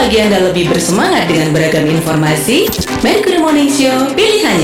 pagi Anda lebih bersemangat dengan beragam informasi, Mercury Morning Show pilihannya.